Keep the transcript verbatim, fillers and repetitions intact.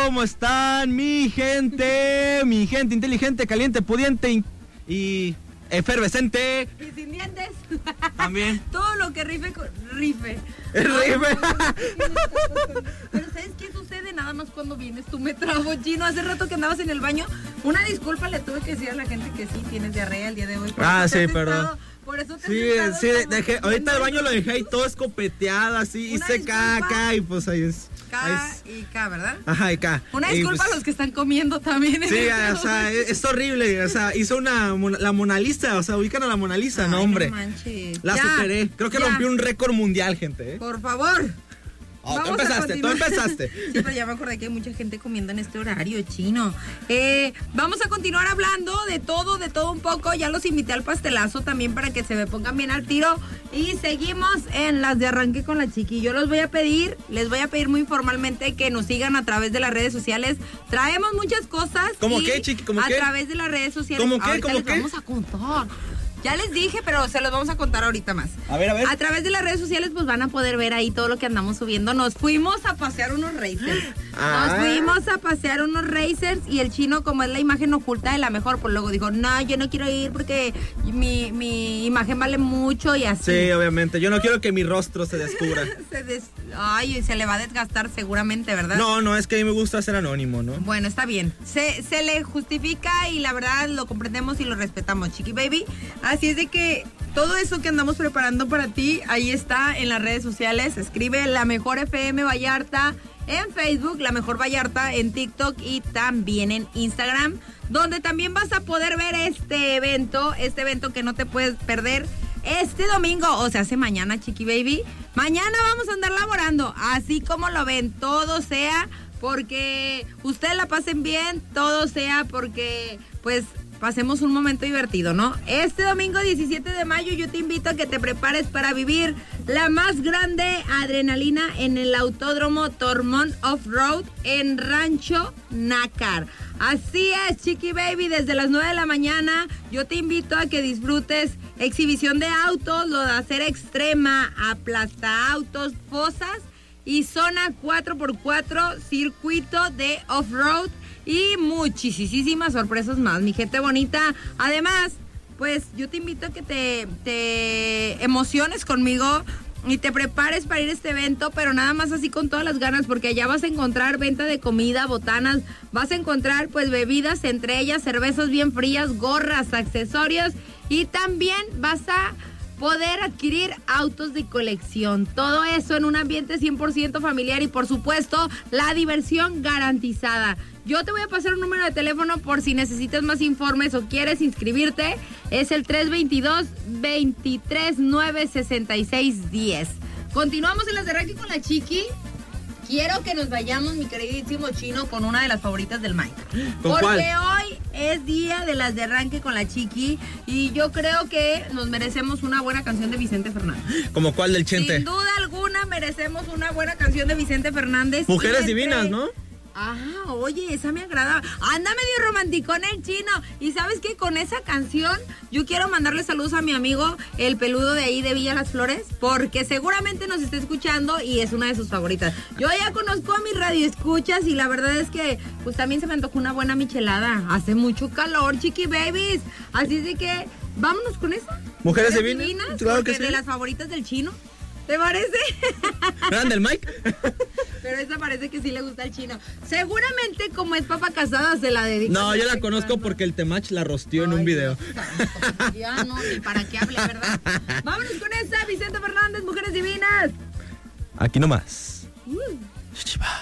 ¿Cómo están mi gente? Mi gente inteligente, caliente, pudiente y, y efervescente. Y sin dientes. También. Todo lo que rife con... Rife. Rife. Pero ¿sabes qué sucede? Nada más cuando vienes tú me trabo, Chino. Hace rato que andabas en el baño. Una disculpa le tuve que decir a la gente que sí tienes diarrea el día de hoy. Ah, sí, perdón. Estado, por eso te Sí, sí, dejé, ahorita el baño lo dejé ahí todo escopeteado así, hice disculpa. caca y pues ahí es. K ahí es. y K, ¿verdad? Ajá, y K. Una y disculpa pues, a los que están comiendo también. En sí, el o sea, es, es horrible, o sea, hizo una, la Mona Lisa, o sea, ubican a la Mona Lisa, Ay, no, hombre. No manches. La Ya, superé, creo que ya. rompí un récord mundial, gente, ¿eh? Por favor. Oh, tú Vamos a empezaste, tú continuar. empezaste. Sí, pero ya me acordé que hay mucha gente comiendo en este horario, Chino. Eh, vamos a continuar hablando de todo, de todo un poco. Ya los invité al pastelazo también para que se me pongan bien al tiro. Y seguimos en las de arranque con la chiqui. Yo los voy a pedir, les voy a pedir muy formalmente que nos sigan a través de las redes sociales. Traemos muchas cosas. ¿Cómo y qué, chiqui? ¿Cómo a qué? A través de las redes sociales. ¿Cómo qué? Ahorita ¿Cómo les qué? vamos a contar. Ya les dije, pero se los vamos a contar ahorita más. A ver, a ver. A través de las redes sociales, pues van a poder ver ahí todo lo que andamos subiendo. Nos fuimos a pasear unos racers. Ah. Nos fuimos a pasear unos racers y el Chino, como es la imagen oculta de la mejor, pues luego dijo, no, yo no quiero ir porque mi, mi imagen vale mucho y así. Sí, obviamente. Yo no quiero que mi rostro se descubra. se des... Ay, se le va a desgastar seguramente, ¿verdad? No, no, es que a mí me gusta ser anónimo, ¿no? Bueno, está bien. Se, se le justifica y la verdad lo comprendemos y lo respetamos, Chiqui Baby. Así es de que todo eso que andamos preparando para ti, ahí está en las redes sociales. Escribe La Mejor F M Vallarta en Facebook, La Mejor Vallarta en TikTok y también en Instagram, donde también vas a poder ver este evento, este evento que no te puedes perder este domingo, o sea, hace mañana, Chiqui Baby. Mañana vamos a andar laborando, así como lo ven, todo sea porque ustedes la pasen bien, todo sea porque, pues, pasemos un momento divertido, ¿no? Este domingo diecisiete de mayo yo te invito a que te prepares para vivir la más grande adrenalina en el Autódromo Tormont Off-Road en Rancho Nácar. Así es, Chiqui Baby, desde las nueve de la mañana yo te invito a que disfrutes exhibición de autos, lo de hacer extrema, aplasta autos, fosas y zona cuatro por cuatro, circuito de off-road y muchísimas sorpresas más, mi gente bonita. Además, pues yo te invito a que te, te emociones conmigo y te prepares para ir a este evento, pero nada más así con todas las ganas, porque allá vas a encontrar venta de comida, botanas, vas a encontrar pues bebidas, entre ellas cervezas bien frías, gorras, accesorios y también vas a poder adquirir autos de colección. Todo eso en un ambiente cien por ciento familiar y por supuesto la diversión garantizada. Yo te voy a pasar un número de teléfono por si necesitas más informes o quieres inscribirte. Es el tres dos dos, dos tres nueve, seis seis uno cero. Continuamos en las de Arranque con la Chiqui. Quiero que nos vayamos, mi queridísimo Chino, con una de las favoritas del Mike. ¿Con Porque cuál? hoy es día de las de Arranque con la Chiqui y yo creo que nos merecemos una buena canción de Vicente Fernández. ¿Como cuál del Chente? Sin duda alguna merecemos una buena canción de Vicente Fernández. Mujeres Y entre- divinas, ¿no? Ah, oye, esa me agrada. Anda medio romanticón el Chino. Y ¿sabes qué? Con esa canción yo quiero mandarle saludos a mi amigo, el peludo de ahí de Villa Las Flores, porque seguramente nos está escuchando y es una de sus favoritas. Yo ya conozco a mi radioescuchas y la verdad es que pues también se me antojó una buena michelada. Hace mucho calor, Chiqui Babies. Así es de que vámonos con esa. Mujeres divinas, claro porque que sí. de las favoritas del Chino. ¿Te parece? ¿Eran del Mike? Pero esa parece que sí le gusta al Chino. Seguramente como es papa casada se la dedica. No, yo la conozco porque el Temach la rosteó en un video. Dios, ya no, ni para qué hable, ¿verdad? Vámonos con esa, Vicente Fernández, Mujeres Divinas. Aquí nomás. Uh. Chichiba.